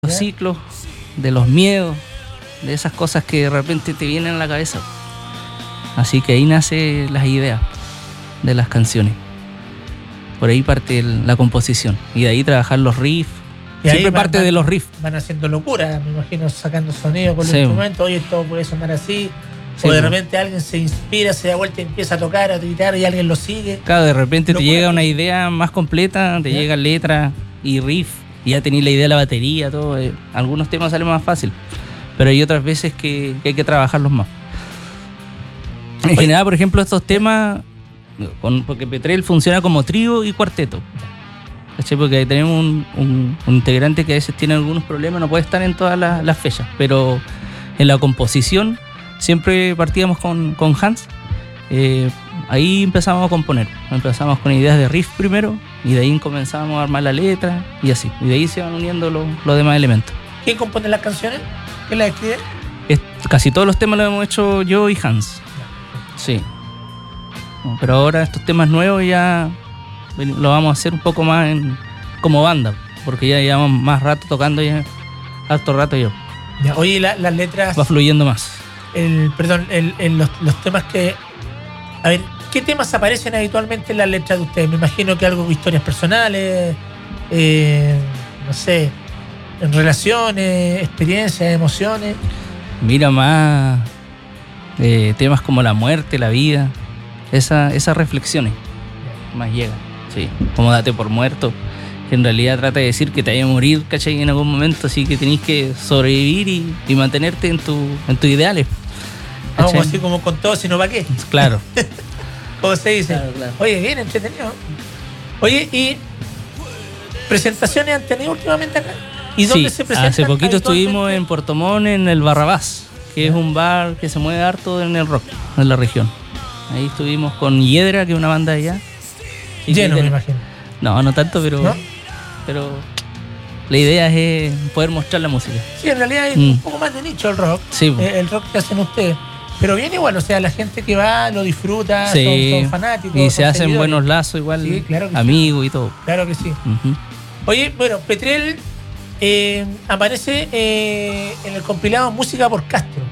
los ciclos, de los miedos, de esas cosas que de repente te vienen a la cabeza. Así que ahí nacen las ideas de las canciones. Por ahí parte la composición. Y de ahí trabajar los riffs. Y siempre parte de los riffs. Van haciendo locuras, me imagino, sacando sonido con los Sí. instrumentos. Oye, esto puede sonar así. Sí, o de pues. repente alguien se inspira, se da vuelta y empieza a tocar, a gritar y alguien lo sigue. Claro, de repente te Locura. llega una idea más completa, te ¿Ya? llega letra y riff, y ya tenés la idea de la batería, todo. Algunos temas salen más fácil, pero hay otras veces que hay que trabajarlos más. En general, por ejemplo, estos temas, porque Petrel funciona como trío y cuarteto. ¿Cachai? Porque ahí tenemos un integrante que a veces tiene algunos problemas, no puede estar en todas las fechas, pero en la composición siempre partíamos con Hans. Ahí empezamos a componer. Empezamos con ideas de riff primero y de ahí comenzamos a armar la letra y así. Y de ahí se van uniendo los demás elementos. ¿Quién compone las canciones? ¿Quién las escribe? Casi todos los temas los hemos hecho yo y Hans. Sí. Pero ahora estos temas nuevos ya lo vamos a hacer un poco más como banda, porque ya llevamos más rato tocando, ya harto rato yo. Ya, oye, las letras, Va fluyendo más. los temas que... A ver, ¿qué temas aparecen habitualmente en las letras de ustedes? Me imagino que algo, historias personales, no sé, en relaciones, experiencias, emociones. Mira más temas como la muerte, la vida, esas reflexiones más llegan, sí, como date por muerto, que en realidad trata de decir que te vayas a morir, ¿cachai? En algún momento, así que tenés que sobrevivir y mantenerte en tus ideales. Vamos ¿cachai? así como con todo, sino para qué. Claro. Como se dice. Claro. Oye, bien entretenido. Oye, ¿y presentaciones han tenido últimamente acá? ¿Y dónde Sí, se presentan? hace poquito estuvimos habitualmente? en Puerto Montt, en el Barrabás, que es un bar que se mueve harto en el rock, en la región. Ahí estuvimos con Hiedra, que es una banda de allá. Y Lleno, que me imagino. No tanto, pero ¿No? la idea es poder mostrar la música. Sí, en realidad es un poco más de nicho el rock. Sí. El rock que hacen ustedes. Pero bien igual, o sea, la gente que va lo disfruta, Sí, son fanáticos. y son se hacen seguidores. buenos lazos igual, Sí, claro que sí. amigos y todo. Claro que sí. Ujú. Oye, bueno, Petrel aparece en el compilado Música por Castro.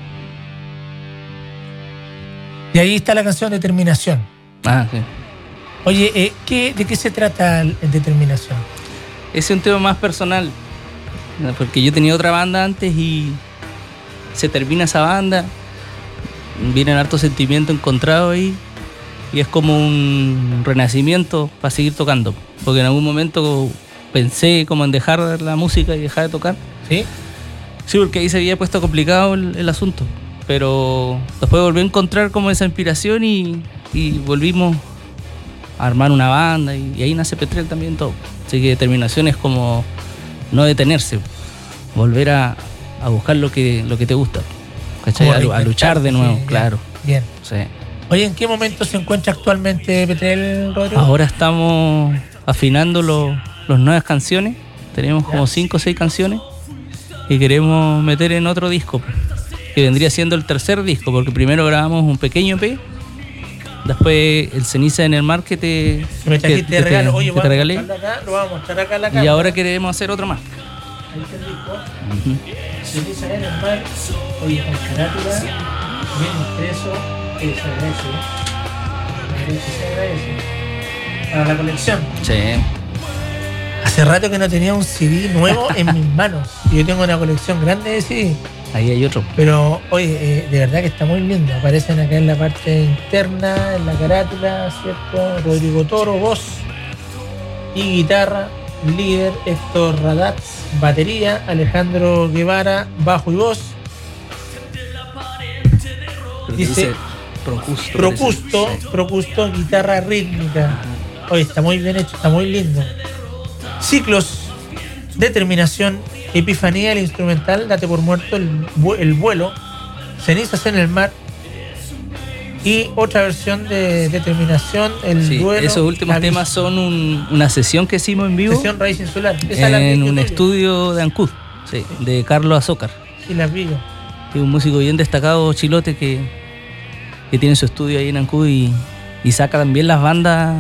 Y ahí está la canción Determinación. Ah, sí. Oye, ¿de qué se trata el Determinación? Ese es un tema más personal, ¿no? Porque yo tenía otra banda antes y se termina esa banda, vienen hartos sentimientos encontrados ahí y es como un renacimiento para seguir tocando, porque en algún momento pensé como en dejar la música y dejar de tocar. ¿Sí? Sí, porque ahí se había puesto complicado el asunto, pero después volví a encontrar como esa inspiración y volvimos a armar una banda y ahí nace Petrel también todo. Así que Determinación es como no detenerse, volver a buscar lo que te gusta, ¿cachai? Como A luchar de nuevo, sí, claro. Bien. Sí. Oye, ¿en qué momento se encuentra actualmente Petrel, Rodrigo? Ahora estamos afinando las nuevas canciones, tenemos como 5 o 6 canciones y queremos meter en otro disco, que vendría siendo el tercer disco, porque primero grabamos un pequeño EP, después el Ceniza en el Mar que te trajiste de regalo. Oye, que te regalé, lo vamos a mostrar acá en la y cámara. ahora queremos hacer otro más. Ahí está el disco. Ceniza en el Mar. Oye, con carátula, bien impreso, se agradece. Se agradece. Para la colección. Sí. Hace rato que no tenía un CD nuevo en mis manos. Yo tengo una colección grande de CD. Ahí hay otro. Pero, oye, de verdad que está muy lindo. Aparecen acá en la parte interna, en la carátula, ¿cierto? Rodrigo Toro, voz y guitarra. Líder, Héctor Radatz, batería. Alejandro Guevara, bajo y voz. Dice Procusto, guitarra rítmica. Oye, está muy bien hecho, está muy lindo. Ciclos, Determinación, Epifanía, el instrumental, Date por muerto, el vuelo, Cenizas en el mar y otra versión de Determinación, el Sí, duelo. esos últimos temas son una sesión que hicimos en vivo Sesión Raíz Insular. Esa la vi en yo un tuyo. estudio de Ancud, sí, de Carlos Azócar, Sí, las vi yo. que es un músico bien destacado chilote que tiene su estudio ahí en Ancud y saca también las bandas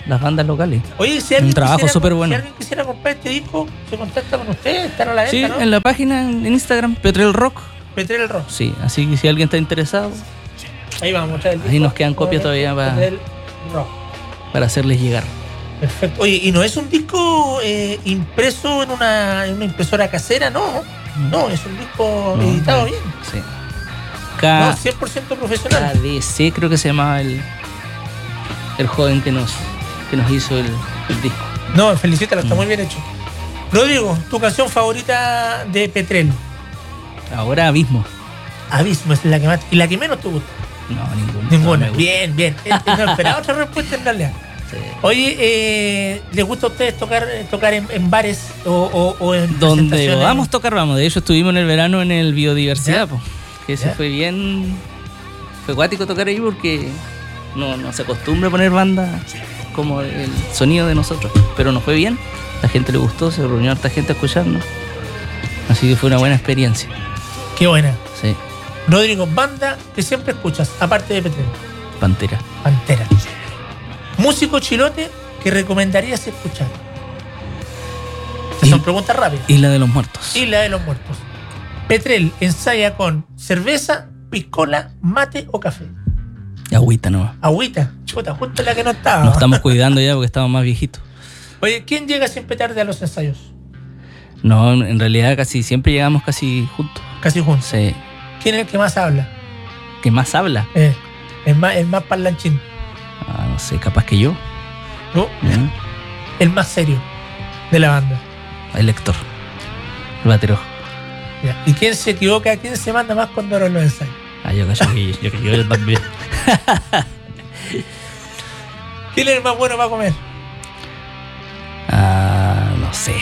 las bandas locales. Oye, si alguien, Un trabajo súper bueno. si alguien quisiera comprar este disco, se contacta con ustedes, están a la venta, Sí, ¿no? en la página en Instagram, Petrel Rock. Petrel Rock. Sí, así que si alguien está interesado, Ahí vamos a mostrar el disco. ahí nos quedan copias todavía Petrel Rock. para hacerles llegar. Perfecto. Oye, y no es un disco impreso en una impresora casera, no. No, es un disco editado bien. Sí. No, 100% profesional. KDC creo que se llamaba el joven que nos hizo el disco. No, felicítalo, está muy bien hecho. Rodrigo, tu canción favorita de Petrel. Ahora Abismo. Abismo es la que más. ¿Y la que menos te gusta? No, ninguna. Ninguna. No me gusta. Bien, bien. No esperaba otra respuesta en realidad. Sí. Oye, ¿les gusta a ustedes tocar en bares o en Donde presentaciones? vamos a tocar, vamos. De hecho, estuvimos en el verano en el Biodiversidad, ¿Ya? po, que ese ¿Ya? fue bien. Fue cuático tocar ahí porque no se acostumbra a poner banda como el sonido de nosotros. Pero nos fue bien, la gente le gustó, se reunió harta gente a escucharnos. Así que fue una buena experiencia. Qué buena. Sí, Rodrigo, banda que siempre escuchas, aparte de Petrel. Pantera. Pantera. Músico chilote que recomendarías escuchar. Estas son preguntas rápidas. Isla de los Muertos. Isla de los Muertos. Petrel ensaya con cerveza, piscola, mate o café. Y agüita nomás. Agüita. Chuta, justo la que no estaba. Nos estamos cuidando ya porque estamos más viejitos. Oye, ¿quién llega siempre tarde a los ensayos? No, en realidad casi siempre llegamos casi juntos. Casi juntos. Sí. ¿Quién es el que más habla? ¿Qué más habla? El más parlanchín. Ah, no sé, capaz que yo. ¿No? ¿Mm? El más serio de la banda. El Héctor. El batero. Ya. ¿Y quién se equivoca? ¿Quién se manda más cuando los ensayos? Ah, yo también. ¿Quién es el más bueno para comer? Ah, no sé.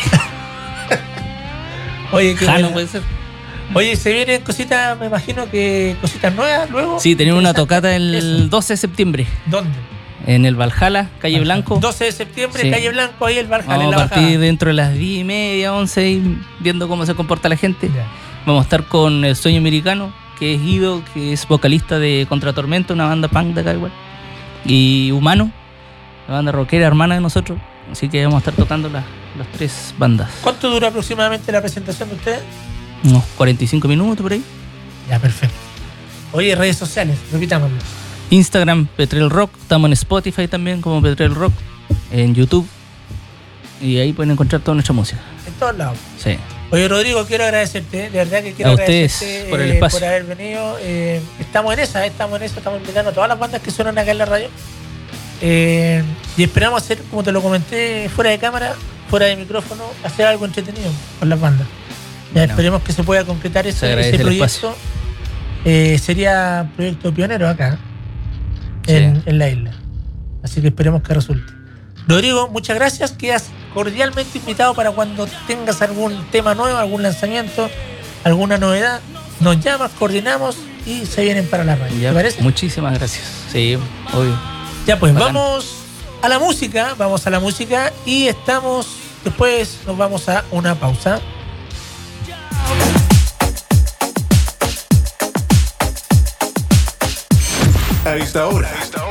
Oye, qué Jano buena. puede ser. Oye, se vienen cositas, me imagino que cositas nuevas luego. Sí, tenemos una Interesante. tocata el Eso. 12 de septiembre ¿Dónde? en el Valhalla, calle Blanco. 12 de septiembre, Sí. calle Blanco, ahí el Valhalla en Vamos la a partir bajada. dentro de las 10:30, 11, y viendo cómo se comporta la gente. Ya. Vamos a estar con El Sueño Americano, que es Guido, que es vocalista de Contratormenta, una banda punk de acá igual. Y Humano, la banda rockera hermana de nosotros. Así que vamos a estar tocando las tres bandas. ¿Cuánto dura aproximadamente la presentación de ustedes? Unos 45 minutos por ahí. Ya, perfecto. Oye, redes sociales, repitámoslo. Instagram, Petrel Rock. Estamos en Spotify también como Petrel Rock. En YouTube. Y ahí pueden encontrar toda nuestra música. En todos lados. Sí. Oye, Rodrigo, quiero agradecerte, de verdad que quiero A ustedes agradecerte por el espacio. por haber venido. Estamos en esa, estamos invitando a todas las bandas que suenan acá en la radio. Y esperamos hacer, como te lo comenté, fuera de cámara, fuera de micrófono, hacer algo entretenido con las bandas. Ya Bueno, esperemos que se pueda concretar se ese agradece el proyecto. Sería proyecto pionero acá, Sí. en la isla. Así que esperemos que resulte. Rodrigo, muchas gracias. Quedas cordialmente invitado para cuando tengas algún tema nuevo, algún lanzamiento, alguna novedad. Nos llamas, coordinamos y se vienen para la radio. Ya, ¿Te parece? muchísimas gracias. Sí, obvio. Ya pues, Bacán. vamos a la música y después nos vamos a una pausa. A esta hora,